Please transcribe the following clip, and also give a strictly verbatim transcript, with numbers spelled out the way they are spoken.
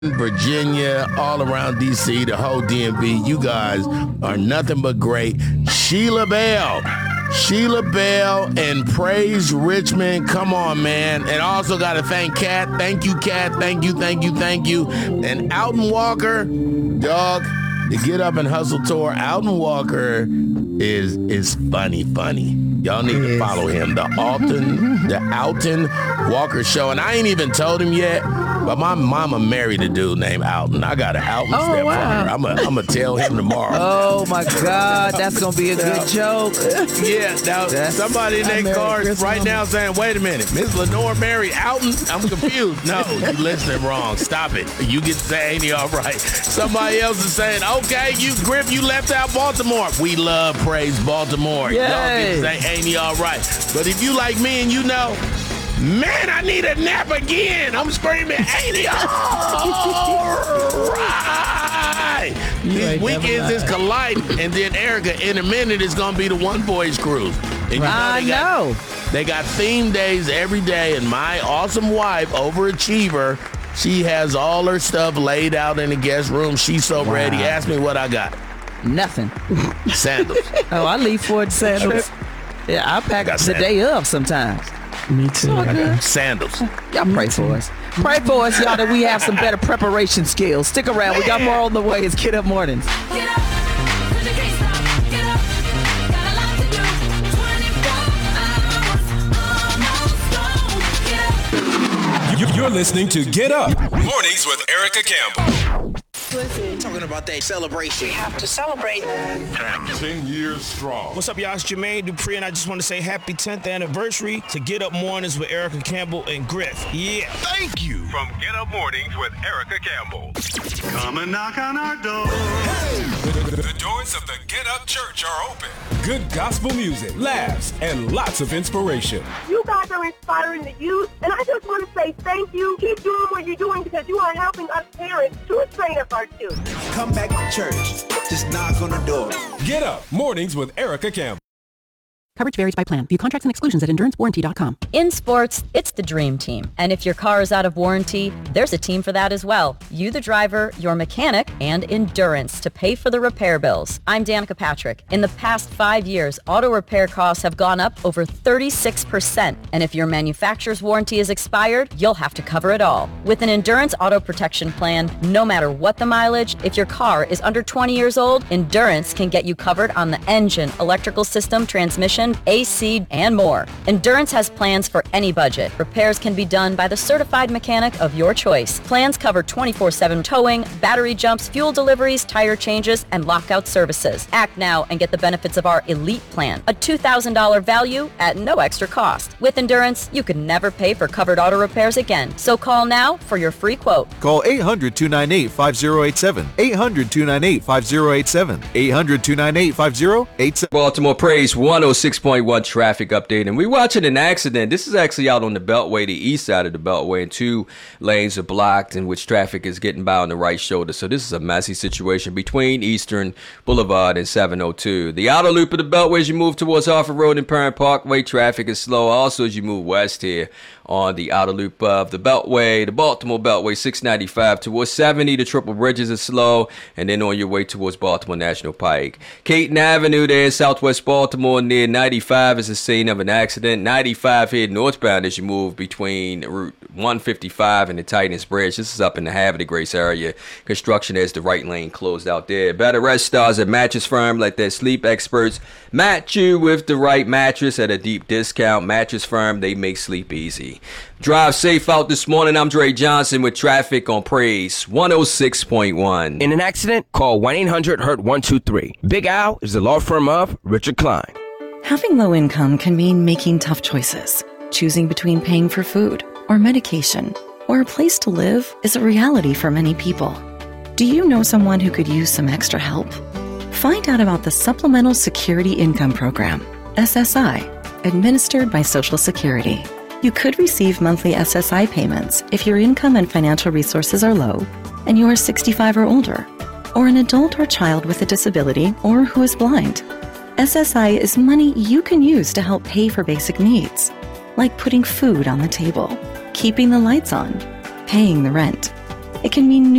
Virginia, all around D C, the whole D M V. You guys are nothing but great. Sheila Bell. Sheila Bell and Praise Richmond. Come on, man. And also got to thank Kat. Thank you, Kat. Thank you, thank you, thank you. And Alton Walker, dog, the Get Up and Hustle tour. Alton Walker is is funny, funny. Y'all need to follow him. The Alton, the Alton Walker Show. And I ain't even told him yet, but my mama married a dude named Alton. I got an Alton oh, stepfather. Wow. I'm going I'm to tell him tomorrow. Oh, my God. That's going to be a good joke. Yeah. Now, That's, somebody in their cars Chris right mama. now saying, wait a minute, Miss Lenore married Alton? I'm confused. No, you listening wrong. Stop it. You get to say, ain't he all right? Somebody else is saying, okay, you, Griff, you left out Baltimore. We love Praise Baltimore. Yay. Y'all get to say, ain't he all right? But if you like me and you know, man, I need a nap again. I'm screaming, ain't he all right? These weekends is colliding. And then, Erica, in a minute, it's going to be the One Boys Cruise. And you know I they got, know. They got theme days every day, and my awesome wife, overachiever, she has all her stuff laid out in the guest room. She's so Wow. ready. Ask me what I got. Nothing. Sandals. Oh, I leave for the sandals. Yeah, I pack Got the sandals. day of sometimes. Me too. All good. Sandals. Y'all pray for us. Pray for us, y'all, that we have some better preparation skills. Stick around. We got more on the way. It's Get Up Mornings. Get up, 'cause you can't stop. Get up, got a lot to do. twenty-four hours, almost gone. Get up. You- You're listening to Get Up Mornings with Erica Campbell. Talking about that celebration. We have to celebrate. Ten years strong. What's up, y'all? It's Jermaine Dupri, and I just want to say happy tenth anniversary to Get Up Mornings with Erica Campbell and Griff. Yeah. Thank you. From Get Up Mornings with Erica Campbell. Come and knock on our door. The, the doors of the Get Up Church are open. Good gospel music, laughs, and lots of inspiration. You guys are inspiring the youth, and I just want to say thank you. Keep doing what you're doing because you are helping us parents to train up our children. Come back to church. Just knock on the door. Get Up Mornings with Erica Campbell. Coverage varies by plan. View contracts and exclusions at endurance warranty dot com. In sports, it's the dream team. And if your car is out of warranty, there's a team for that as well. You, the driver, your mechanic, and Endurance to pay for the repair bills. I'm Danica Patrick. In the past five years, auto repair costs have gone up over thirty-six percent. And if your manufacturer's warranty is expired, you'll have to cover it all. With an Endurance auto protection plan, no matter what the mileage, if your car is under twenty years old, Endurance can get you covered on the engine, electrical system, transmission, A C, and more. Endurance has plans for any budget. Repairs can be done by the certified mechanic of your choice. Plans cover twenty-four seven towing, battery jumps, fuel deliveries, tire changes, and lockout services. Act now and get the benefits of our Elite Plan, a two thousand dollars value at no extra cost. With Endurance, you can never pay for covered auto repairs again. So call now for your free quote. Call eight hundred, two nine eight, five zero eight seven. eight hundred, two nine eight, five zero eight seven. eight hundred, two nine eight, five zero eight seven. Baltimore Praise one oh six point one traffic update, and we're watching an accident. This is actually out on the Beltway, the east side of the Beltway, and two lanes are blocked in which traffic is getting by on the right shoulder. So this is a messy situation between Eastern Boulevard and seven oh two. The outer loop of the Beltway as you move towards Harford Road and Perrin Parkway, traffic is slow. Also as you move west here on the outer loop of the Beltway, the Baltimore Beltway, six ninety-five towards seventy, the Triple Bridges is slow, and then on your way towards Baltimore National Pike. Caton Avenue there in Southwest Baltimore near ninety-five is the scene of an accident. ninety-five here northbound as you move between Route one fifty-five and the Titans Bridge. This is up in the Havre de Grace area. Construction has the right lane closed out there. Better rest stars at Mattress Firm. Let their sleep experts match you with the right mattress at a deep discount. Mattress Firm, they make sleep easy. Drive safe out this morning. I'm Dre Johnson with traffic on Praise one oh six point one. In an accident, call one eight hundred hurt one two three. Big Al is the law firm of Richard Klein. Having low income can mean making tough choices. Choosing between paying for food or medication or a place to live is a reality for many people. Do you know someone who could use some extra help? Find out about the Supplemental Security Income Program, S S I, administered by Social Security. You could receive monthly S S I payments if your income and financial resources are low and you are sixty-five or older, or an adult or child with a disability or who is blind. S S I is money you can use to help pay for basic needs, like putting food on the table, keeping the lights on, paying the rent. It can mean new